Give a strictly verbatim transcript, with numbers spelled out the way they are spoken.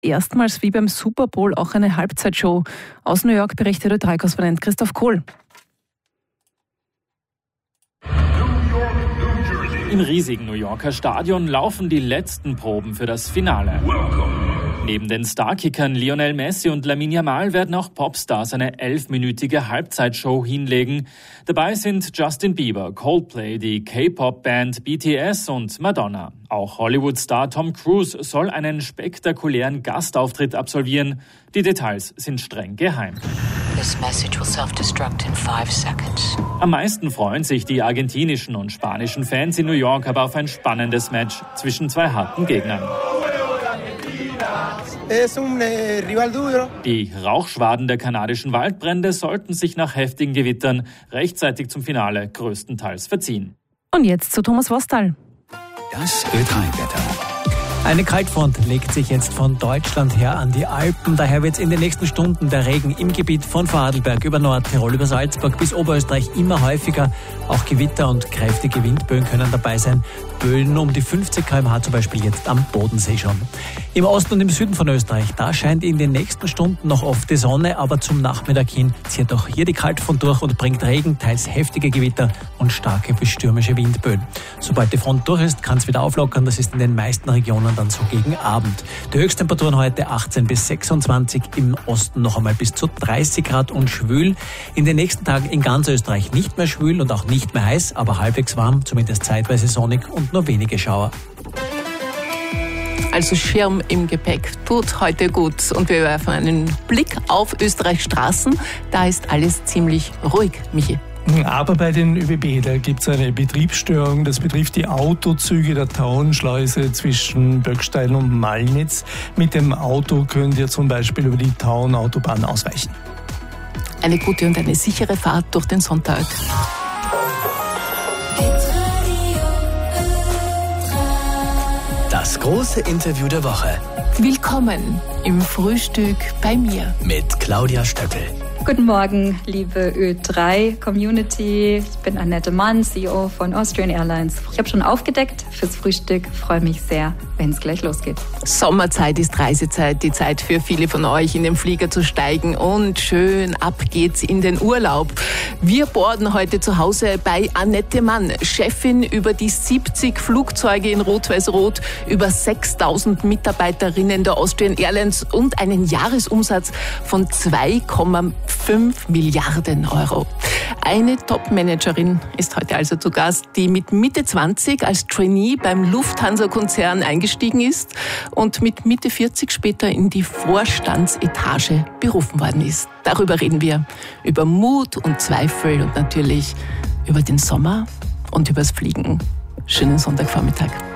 erstmals wie beim Super Bowl auch eine Halbzeitshow. Aus New York berichtet Ö drei Korrespondent Christoph Kohl. Im riesigen New Yorker Stadion laufen die letzten Proben für das Finale. Neben den Starkickern Lionel Messi und Lamine Yamal werden auch Popstars eine elfminütige Halbzeitshow hinlegen. Dabei sind Justin Bieber, Coldplay, die K-Pop-Band B T S und Madonna. Auch Hollywood-Star Tom Cruise soll einen spektakulären Gastauftritt absolvieren. Die Details sind streng geheim. This message will self-destruct in five seconds. Am meisten freuen sich die argentinischen und spanischen Fans in New York aber auf ein spannendes Match zwischen zwei harten Gegnern. Die Rauchschwaden der kanadischen Waldbrände sollten sich nach heftigen Gewittern rechtzeitig zum Finale größtenteils verziehen. Und jetzt zu Thomas Wostal. Das Ö drei Wetter. Eine Kaltfront legt sich jetzt von Deutschland her an die Alpen. Daher wird es in den nächsten Stunden der Regen im Gebiet von Vorarlberg über Nordtirol, über Salzburg bis Oberösterreich immer häufiger. Auch Gewitter und kräftige Windböen können dabei sein. Böen um die fünfzig Kilometer pro Stunde zum Beispiel jetzt am Bodensee schon. Im Osten und im Süden von Österreich, da scheint in den nächsten Stunden noch oft die Sonne, aber zum Nachmittag hin zieht auch hier die Kaltfront durch und bringt Regen, teils heftige Gewitter und starke bis stürmische Windböen. Sobald die Front durch ist, kann es wieder auflockern. Das ist in den meisten Regionen dann so gegen Abend. Die Höchsttemperaturen heute achtzehn bis sechsundzwanzig, im Osten noch einmal bis zu dreißig Grad und schwül. In den nächsten Tagen in ganz Österreich nicht mehr schwül und auch nicht mehr heiß, aber halbwegs warm, zumindest zeitweise sonnig und nur wenige Schauer. Also Schirm im Gepäck tut heute gut. Und wir werfen einen Blick auf Österreichs Straßen. Da ist alles ziemlich ruhig, Michi. Aber bei den ÖBB, da gibt es eine Betriebsstörung. Das betrifft die Autozüge der Tauernschleuse zwischen Böckstein und Malnitz. Mit dem Auto könnt ihr zum Beispiel über die Tauernautobahn ausweichen. Eine gute und eine sichere Fahrt durch den Sonntag. Das große Interview der Woche. Willkommen im Frühstück bei mir. Mit Claudia Stöckel. Guten Morgen, liebe Ö drei Community. Ich bin Annette Mann, C E O von Austrian Airlines. Ich habe schon aufgedeckt fürs Frühstück. Freue mich sehr, wenn es gleich losgeht. Sommerzeit ist Reisezeit, die Zeit für viele von euch, in den Flieger zu steigen und schön ab geht's in den Urlaub. Wir boarden heute zu Hause bei Annette Mann, Chefin über die siebzig Flugzeuge in Rot-Weiß-Rot, über sechstausend Mitarbeiterinnen der Austrian Airlines und einen Jahresumsatz von zwei Komma fünf Milliarden Euro. Eine Top-Managerin ist heute also zu Gast, die mit Mitte zwanzig als Trainee beim Lufthansa-Konzern eingestiegen ist und mit Mitte vierzig später in die Vorstandsetage berufen worden ist. Darüber reden wir, über Mut und Zweifel und natürlich über den Sommer und übers Fliegen. Schönen Sonntagvormittag.